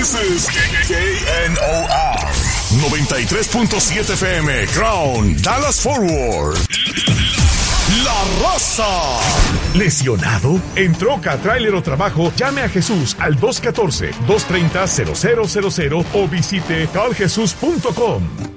This is KNOR 93.7 FM, Crown, Dallas Forward. La Raza. ¿Lesionado? ¿En troca, tráiler o trabajo? Llame a Jesús al 214-230-0000 o visite taljesus.com.